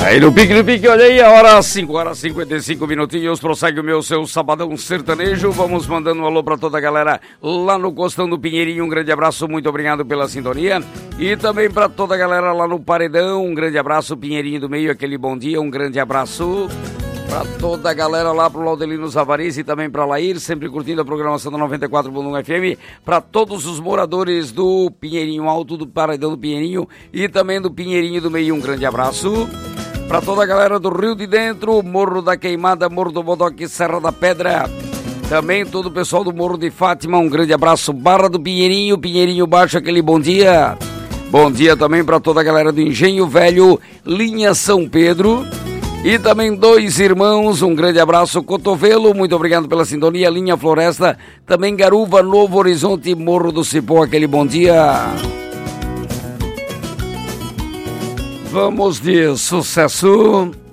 Aí no pique, olha aí, a hora 5h55 minutinhos, prossegue o meu seu Sabadão Sertanejo. Vamos mandando um alô pra toda a galera lá no Costão do Pinheirinho, um grande abraço, muito obrigado pela sintonia. E também pra toda a galera lá no Paredão, um grande abraço, Pinheirinho do Meio, aquele bom dia, um grande abraço. Pra toda a galera lá pro Laudelino Zavariz e também pra Lair, sempre curtindo a programação da 94.1 FM. Pra todos os moradores do Pinheirinho Alto, do Paredão do Pinheirinho e também do Pinheirinho do Meio, um grande abraço. Pra toda a galera do Rio de Dentro, Morro da Queimada, Morro do Bodoque, Serra da Pedra. Também todo o pessoal do Morro de Fátima, um grande abraço. Barra do Pinheirinho, Pinheirinho Baixo, aquele bom dia. Bom dia também pra toda a galera do Engenho Velho, Linha São Pedro. E também Dois Irmãos, um grande abraço. Cotovelo, muito obrigado pela sintonia. Linha Floresta, também Garuva, Novo Horizonte, Morro do Cipó, aquele bom dia. Vamos de sucesso.